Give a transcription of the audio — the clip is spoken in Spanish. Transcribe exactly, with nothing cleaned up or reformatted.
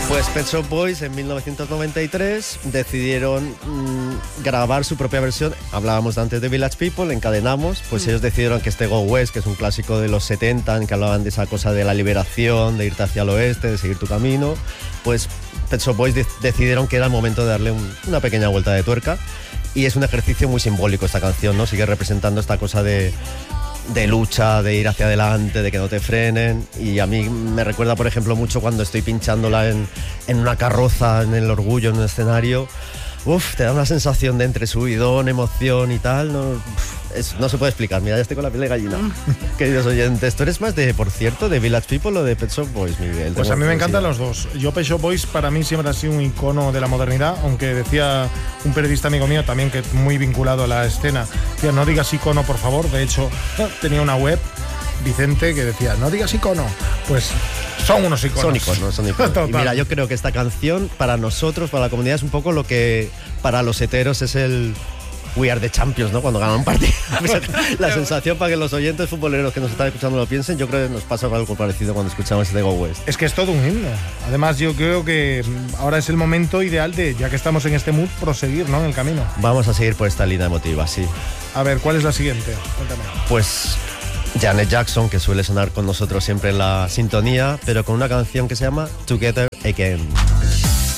Pues Pet Shop Boys en mil novecientos noventa y tres decidieron mmm, grabar su propia versión. Hablábamos antes de Village People, Encadenamos, pues mm. ellos decidieron que este Go West, que es un clásico de los setenta, en que hablaban de esa cosa de la liberación, de irte hacia el oeste, de seguir tu camino, pues Pet Shop Boys de- decidieron que era el momento de darle un, una pequeña vuelta de tuerca. Y es un ejercicio muy simbólico esta canción, ¿no? Sigue representando esta cosa de... de lucha, de ir hacia adelante, de que no te frenen. Y a mí me recuerda, por ejemplo, mucho cuando estoy pinchándola en, en una carroza, en el Orgullo, en un escenario. Uf, te da una sensación de entre subidón, emoción y tal. No, uf, es, no se puede explicar. Mira, ya estoy con la piel de gallina. Queridos oyentes, ¿tú eres más de, por cierto, de Village People o de Pet Shop Boys, Miguel? Pues a mí me encantan los dos. Yo, Pet Shop Boys para mí siempre ha sido un icono de la modernidad, aunque decía un periodista amigo mío también que muy vinculado a la escena, decía, no digas icono, por favor. De hecho, tenía una web, Vicente, que decía, no digas icono. Pues son unos iconos. Son iconos, son iconos. Y mira, yo creo que esta canción, para nosotros, para la comunidad, es un poco lo que para los heteros es el We Are the Champions, ¿no? Cuando ganan un partido. La sensación, para que los oyentes futboleros que nos están escuchando lo piensen, yo creo que nos pasa algo parecido cuando escuchamos este Go West. Es que es todo un himno. Además, yo creo que ahora es el momento ideal de, ya que estamos en este mood, proseguir, ¿no? En el camino. Vamos a seguir por esta línea emotiva, sí. A ver, ¿cuál es la siguiente? Cuéntame. Pues Janet Jackson, que suele sonar con nosotros siempre en la sintonía, pero con una canción que se llama Together Again.